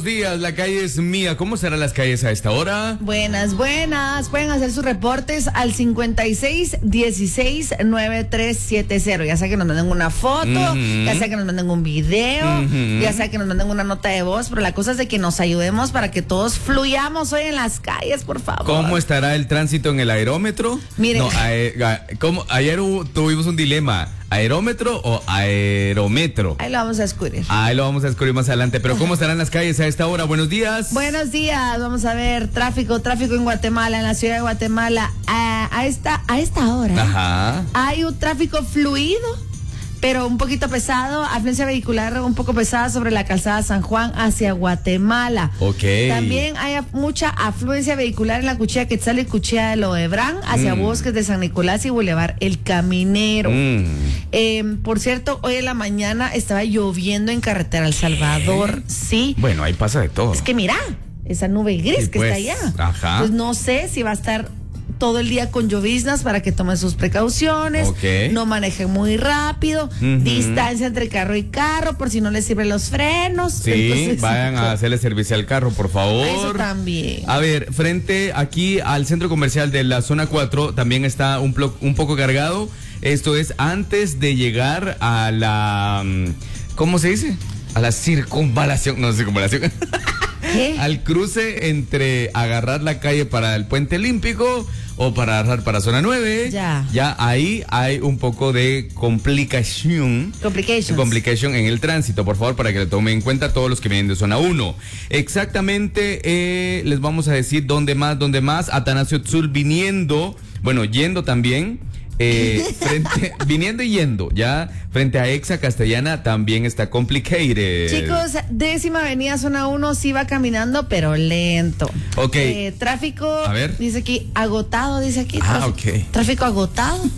días, la calle es mía. ¿Cómo serán las calles a esta hora? Buenas. Pueden hacer sus reportes al 56169370. Ya sea que nos manden una foto, ya sea que nos manden un video, ya sea que nos manden una nota de voz, pero la cosa es de que nos ayudemos para que todos fluyamos hoy en las calles, por favor. ¿Cómo estará el tránsito en el aerómetro? Miren. No, ayer tuvimos un dilema. ¿Aerómetro o aerometro? Ahí lo vamos a descubrir. Ahí lo vamos a descubrir más adelante. Pero ¿cómo estarán las calles a esta hora? Buenos días. Buenos días. Vamos a ver tráfico en Guatemala, en la ciudad de Guatemala. A esta hora. Ajá. Hay un tráfico fluido, pero un poquito pesado, afluencia vehicular un poco pesada sobre la calzada San Juan hacia Guatemala. Ok. También hay mucha afluencia vehicular en la cuchilla Quetzal y cuchilla de Loebrán hacia Bosques de San Nicolás y Boulevard El Caminero. Por cierto, hoy en la mañana estaba lloviendo en carretera El Salvador. Sí. Bueno, ahí pasa de todo. Es que mira, esa nube gris Sí, que pues, está allá. ajá. Pues no sé si va a estar todo el día con lloviznas para que tomen sus precauciones, Ok. no manejen muy rápido, distancia entre carro y carro por si no les sirven los frenos. Sí, Entonces, vayan a hacerle servicio al carro, por favor. Eso también. A ver, frente aquí al centro comercial de la zona 4 también está un poco cargado. Esto es antes de llegar a la... ¿Cómo se dice? A la circunvalación. No, circunvalación. ¿Qué? Al cruce entre agarrar la calle para el Puente Olímpico o para agarrar para zona 9. Ya ahí hay un poco de complicación en el tránsito, por favor, para que lo tomen en cuenta todos los que vienen de zona 1. Exactamente, les vamos a decir dónde más. Atanasio Tzul viniendo, bueno, yendo también. Viniendo y yendo, ya frente a Exa Castellana también está complicated. Chicos, 10ª avenida zona 1 sí va caminando, pero lento. Ok. Tráfico, A ver. dice aquí, agotado, dice aquí. Ah, ok. Tráfico agotado.